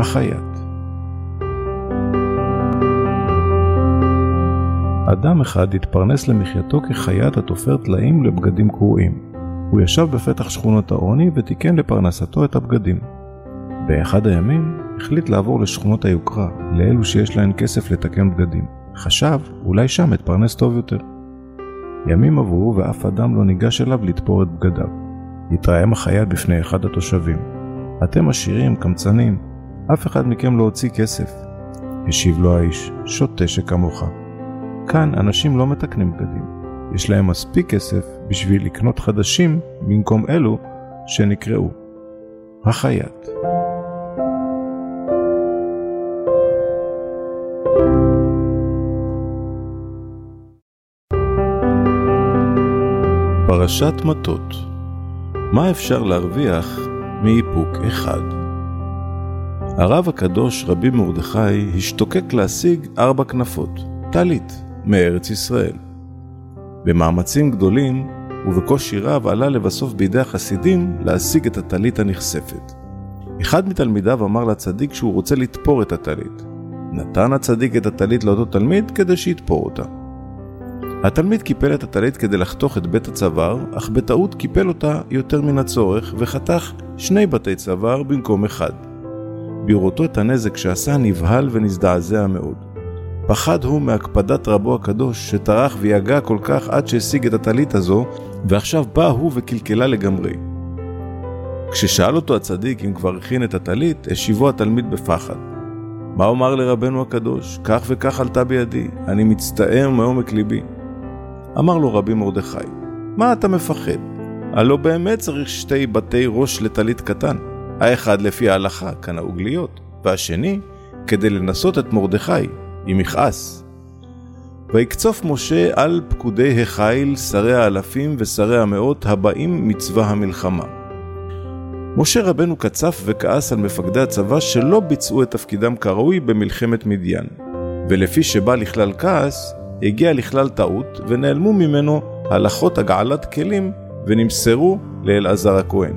החייט. אדם אחד התפרנס למחייתו כחייט התופר טלאים לבגדים קרועים. הוא ישב בפתח שכונות העוני ותיקן לפרנסתו את הבגדים. באחד הימים החליט לעבור לשכונות היוקרה, לאלו שיש להן כסף לתקן בגדים. חשב, אולי שם התפרנס טוב יותר. ימים עברו ואף אדם לא ניגש אליו לתפור את בגדיו. התרעם החייט בפני אחד התושבים. אתם עשירים, קמצנים, אף אחד מכם לא הוציא כסף. השיב לו האיש, שוטה שכמוך. כאן אנשים לא מתקנים בגדים. יש להם מספיק כסף בשביל לקנות חדשים במקום אלו שנקראו. החייט. פרשת מטות. מה אפשר להרוויח מאיפוק אחד? הרב הקדוש רבי מרדכי השתוקק להשיג 4 כנפות, טלית, מארץ ישראל. במאמצים גדולים ובקושי רב עלה לבסוף בידי החסידים להשיג את הטלית הנחשפת. אחד מתלמידיו אמר לצדיק שהוא רוצה לתפור את הטלית. נתן הצדיק את הטלית לאותו תלמיד כדי שיתפור אותה. התלמיד קיפל את הטלית כדי לחתוך את בית הצוואר, אך בטעות קיפל אותה יותר מן הצורך וחתך 2 בתי צוואר במקום 1. בראותו את הנזק שעשה נבהל ונזדעזע מאוד. פחד הוא מהקפדת רבו הקדוש שטרח ויגע כל כך עד שהשיג את הטלית הזו, ועכשיו בא הוא וקלקלה לגמרי. כששאל אותו הצדיק אם כבר הכין את הטלית, השיבו התלמיד בפחד. מה אומר לרבנו הקדוש? כך וכך עלתה בידי, אני מצטער מעומק ליבי. אמר לו רבי מרדכי, מה אתה מפחד? הלא באמת צריך 2 בתי ראש לטלית קטן. האחד לפי ההלכה כנהוג להיות, והשני כדי לנסות את מרדכי עם יכעס. ויקצוף משה על פקודי החיל שרי האלפים ושרי המאות הבאים מצבא המלחמה. משה רבנו קצף וכעס על מפקדי הצבא שלא ביצעו את תפקידם כראוי במלחמת מדיין, ולפי שבא לכלל כעס, הגיע לכלל טעות ונעלמו ממנו הלכות הגעלת כלים ונמסרו לאלעזר הכהן.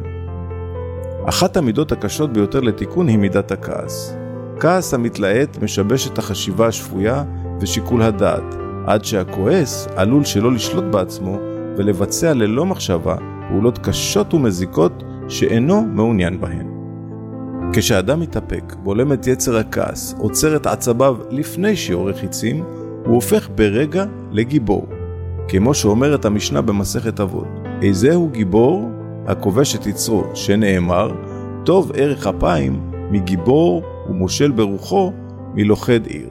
אחת המידות הקשות ביותר לתיקון היא מידת הכעס. כעס המתלהט משבש את החשיבה השפויה ושיקול הדעת, עד שהכועס עלול שלא לשלוט בעצמו ולבצע ללא מחשבה פעולות קשות ומזיקות שאינו מעוניין בהן. כשאדם מתאפק, בולם את יצר הכעס, עוצר את עצביו לפני שיורך חיצים, הוא הופך ברגע לגיבור. כמו שאומרת המשנה במסכת אבות, איזהו גיבור? הכובש את יצרו, שנאמר, טוב ערך אפיים מגיבור ומושל ברוחו מלוכד עיר.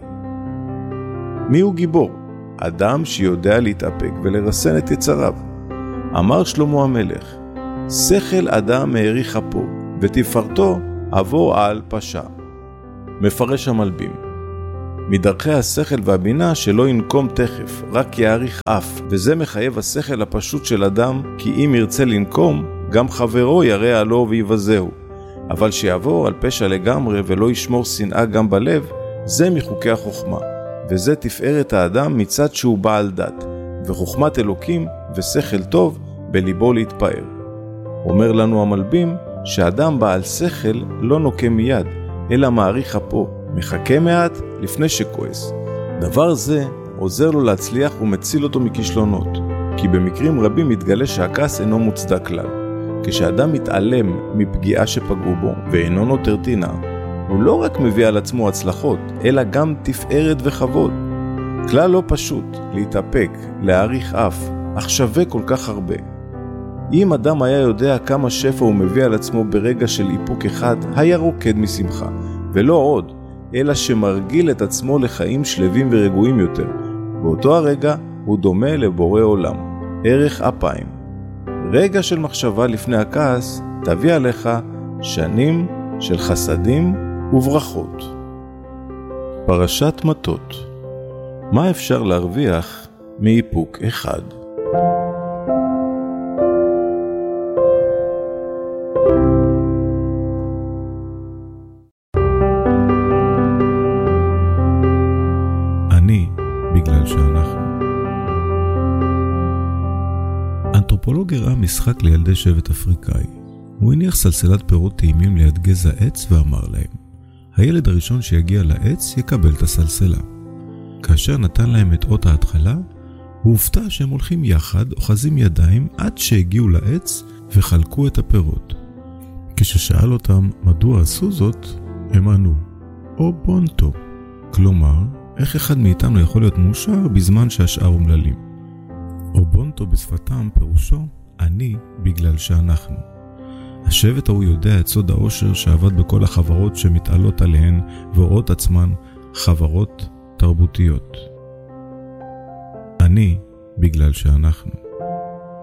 מי הוא גיבור? אדם שיודע להתאפק ולרסן את יצריו. אמר שלמה המלך, שכל אדם מאריך אפו, ותפארתו עבור על פשע. מפרש המלבים, מדרכי השכל והבינה שלא ינקום תכף, רק יאריך אף, וזה מחייב השכל הפשוט של אדם, כי אם ירצה לנקום, גם חברו יראה עלו ויבזהו. אבל שיעבור על פשע לגמרי ולא ישמור שנאה גם בלב, זה מחוקי החוכמה, וזה תפארת האדם מצד שהוא בעל דת, וחוכמת אלוקים ושכל טוב בליבו להתפאר. אומר לנו המלבים שאדם בעל שכל לא נוקם מיד, אלא מעריך אפו, מחכה מעט לפני שכועס. דבר זה עוזר לו להצליח ומציל אותו מכישלונות, כי במקרים רבים מתגלה שהכעס אינו מוצדק כלל. כשאדם מתעלם מפגיעה שפגעו בו ואינו נותר טינה, הוא לא רק מביא על עצמו הצלחות, אלא גם תפארת וכבוד. כלל לא פשוט להתאפק, להאריך אף, אך שווה כל כך הרבה. אם אדם היה יודע כמה שפע הוא מביא על עצמו ברגע של איפוק אחד, היה רוקד משמחה, ולא עוד, אלא שמרגיל את עצמו לחיים שלווים ורגועים יותר. באותו הרגע הוא דומה לבורא עולם, ערך אפיים. רגע של מחשבה לפני הכעס תביא עליך שנים של חסדים וברכות. פרשת מטות. מה אפשר להרוויח מאיפוק אחד? אני בגלל שאנחנו. אנתרופולוג הראה משחק לילדי שבט אפריקאי. הוא הניח סלסלת פירות טעימים ליד גזע עץ ואמר להם, הילד הראשון שיגיע לעץ יקבל את הסלסלה. כאשר נתן להם את אות ההתחלה, הוא הופתע שהם הולכים יחד, אוחזים ידיים עד שהגיעו לעץ וחלקו את הפירות. כששאל אותם מדוע עשו זאת, הם ענו, אובונטו. כלומר, איך אחד מאיתנו יכול להיות מאושר בזמן שהשאר אומללים? אובונטו בשפתם פירושו, אני בגלל שאנחנו. השבט ההוא יודע את סוד העושר שעבד בכל החברות שמתעלות עליהן ורואות עצמן חברות תרבותיות. אני בגלל שאנחנו.